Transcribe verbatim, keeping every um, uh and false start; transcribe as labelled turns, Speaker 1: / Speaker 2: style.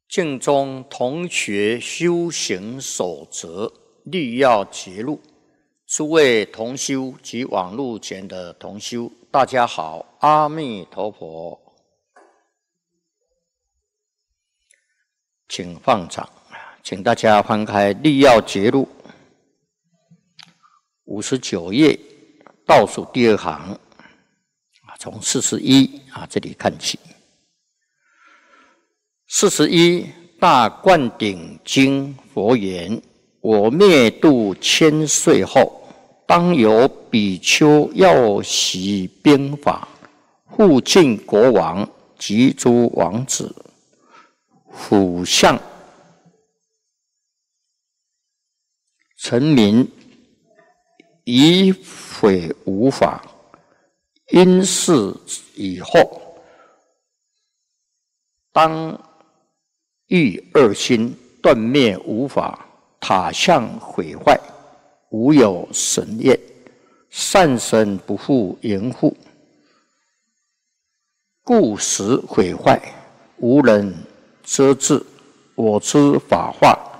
Speaker 1: 净宗同学修行守则律要节录，诸位同修及网络前的同修，大家好，阿弥陀佛，请放掌，请大家翻开律要节录五十九页倒数第二行，从四十一啊这里看起。四十一大灌顶经佛言：我灭度千岁后，当有比丘要习兵法，护晋国王及诸王子，辅相臣民，以毁无法。因事以后，当欲二心，断灭无法，塔相毁坏，无有神验，善神不复言护，故时毁坏，无人遮治。我之法化，